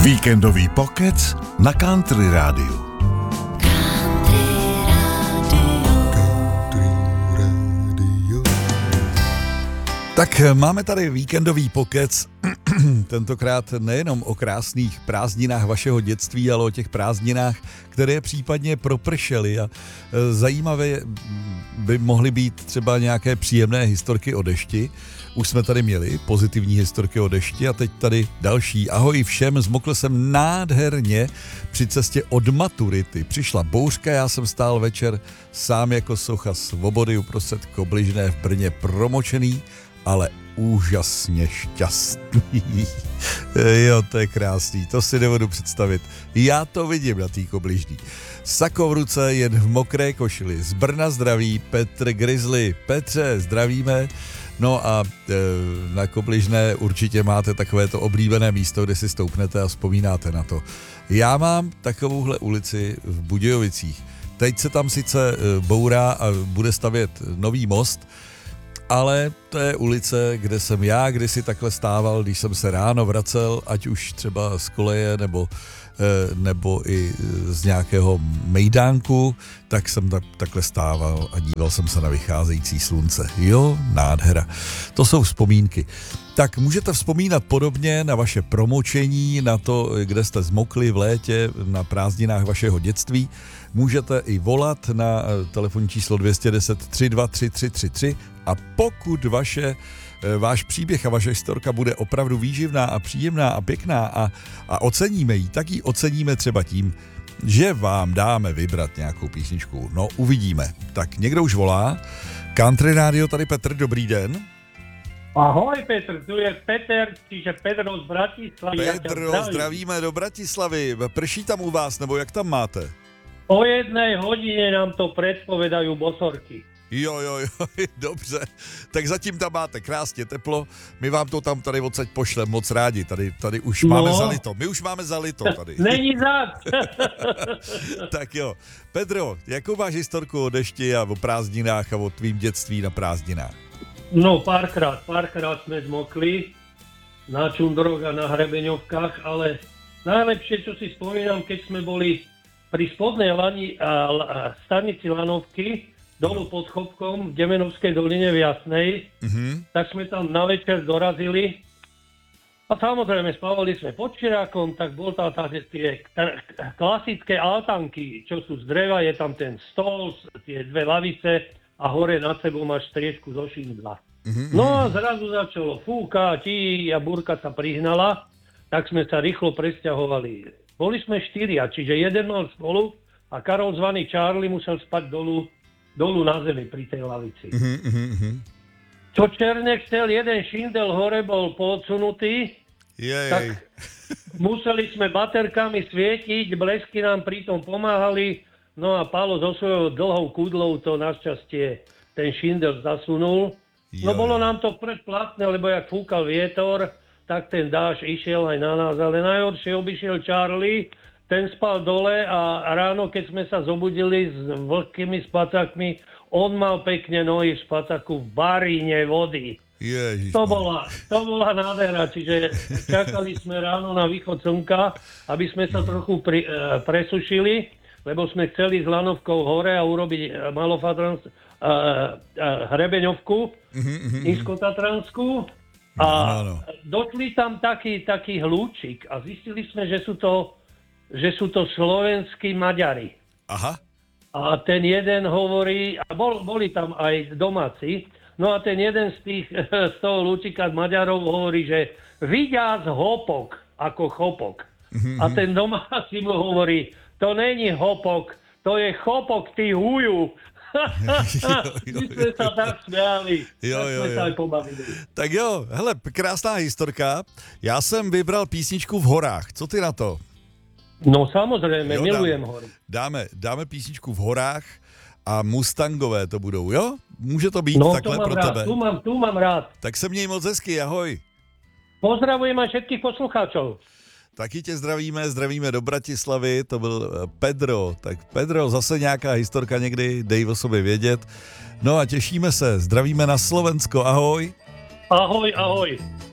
Víkendový pokec na Country rádiu. Tak máme tady víkendový pokec, tentokrát nejenom o krásných prázdninách vašeho dětství, ale o těch prázdninách, které případně propršely a zajímavé by mohly být třeba nějaké příjemné historky o dešti. Už jsme tady měli pozitivní historky o dešti a teď tady další. Ahoj všem, zmokl jsem nádherně při cestě od maturity. Přišla bouřka, já jsem stál večer sám jako socha svobody uprostřed Kobližné v Brně, promočený, ale úžasně šťastný. Jo, to je krásný, to si nebudu představit. Já to vidím na té Kobližní. Sako v ruce, jen v mokré košili. Z Brna zdraví Petr Grizzly. Petře, zdravíme. No a na Kobližné určitě máte takovéto oblíbené místo, kde si stoupnete a vzpomínáte na to. Já mám takovouhle ulici v Budějovicích. Teď se tam sice bourá a bude stavět nový most, ale to je ulice, kde jsem já kdysi takhle stával, když jsem se ráno vracel, ať už třeba z koleje nebo i z nějakého mejdánku, tak jsem takhle stával a díval jsem se na vycházející slunce. Jo, nádhera. To jsou vzpomínky. Tak můžete vzpomínat podobně na vaše promočení, na to, kde jste zmokli v létě, na prázdninách vašeho dětství. Můžete i volat na telefonní číslo 210 323 333 a pokud váš příběh a vaše historka bude opravdu výživná a příjemná a pěkná a oceníme ji, tak ji oceníme třeba tím, že vám dáme vybrat nějakou písničku. No, uvidíme. Tak někdo už volá. Country Radio, tady Petr, dobrý den. Ahoj Petr, tu je Peter, čiže Pedro z Bratislavy. Pedro, zdravíme do Bratislavy. Prší tam u vás, nebo jak tam máte? O 1 hodine nám to predpovedajú bosorky. Jo, dobře. Tak zatím tam máte krásně teplo. My vám to tam tady odsaď pošlem moc rádi. Tady už máme zalito. My už máme zalito tady. Není zač. Tak jo. Pedro, jakou máš historku o dešti a o prázdninách a o tvým dětství na prázdninách? No, párkrát sme zmokli na čundroch a na hrebeňovkách, ale najlepšie, čo si spomínam, keď sme boli pri spodnej stanici Lanovky, dolu pod Chopkom v Demenovskej doline v Jasnej, tak sme tam na večer dorazili a samozrejme spávali sme pod čirákom, tak bol tam tie klasické altanky, čo sú z dreva, je tam ten stôl, tie dve lavice a hore nad sebou máš striežku zo šindla. No a zrazu začalo fúkať a búrka sa prihnala, tak sme sa rýchlo presťahovali. Boli sme 4, čiže jeden mal spolu a Karol zvaný Charlie musel spať dolu na zemi pri tej lavici. Čo Černek chcel, jeden šindel hore bol podsunutý, tak museli sme baterkami svietiť, blesky nám pritom pomáhali, no a Pálo so svojou dlhou kudlou to našťastie ten šindel zasunul. No bolo nám to predplatné, lebo jak fúkal vietor, tak ten dáž išiel aj na nás, ale najhoršie obišiel Charlie. Ten spal dole a ráno, keď sme sa zobudili s vlhkými spacákmi, on mal pekne nohy v spacáku v baríne vody. Ježiš. To bola nádhera, čiže čakali sme ráno na východ slnka, aby sme sa trochu presušili, lebo sme chceli s lanovkou hore a urobiť hrebeňovku, nízkotatranskú. A došli tam taký hľúčik a zistili sme, že sú to slovenskí Maďari. Aha. A ten jeden hovorí, a boli tam aj domáci, no a ten jeden z toho lúčika Maďarov hovorí, že vidia z hopok ako chopok. A ten domáci mu hovorí, to není hopok, to je chopok, ty huju. My sme sa tak smiali, sme sa aj pobavili. Tak jo, hele, krásná historka. Já jsem vybral písničku v horách. Co ty na to? No samozrejme, milujem hory. Dáme písničku v horách a Mustangové to budou, jo? Může to být takhle pro tebe? Tu mám rád. Tak se měj moc hezky, ahoj. Pozdravujem aj všetkých poslucháčov. Taky tě zdravíme do Bratislavy, to byl Pedro. Tak Pedro, zase nějaká historka někdy, dej o sobě vědět. No a těšíme se, zdravíme na Slovensko, ahoj. Ahoj.